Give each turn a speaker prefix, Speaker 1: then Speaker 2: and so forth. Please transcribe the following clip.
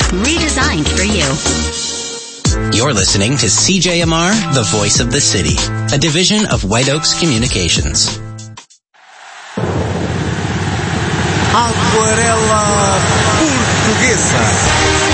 Speaker 1: redesigned for you.
Speaker 2: You're listening to CJMR, the voice of the city, a division of White Oaks Communications.
Speaker 3: Aquarela Portuguesa.